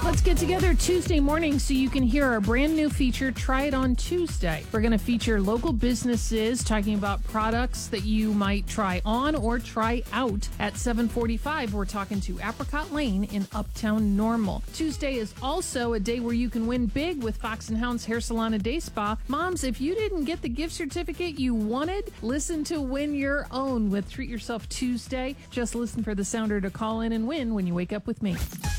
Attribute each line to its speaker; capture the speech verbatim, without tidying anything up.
Speaker 1: Let's get together Tuesday morning so you can hear our brand new feature, Try It on Tuesday. We're going to feature local businesses talking about products that you might try on or try out. At seven forty-five, we're talking to Apricot Lane in Uptown Normal. Tuesday is also a day where you can win big with Fox and Hound's Hair Salon and Day Spa. Moms, if you didn't get the gift certificate you wanted, listen to Win Your Own with Treat Yourself Tuesday. Just listen for the sounder to call in and win when you wake up with me.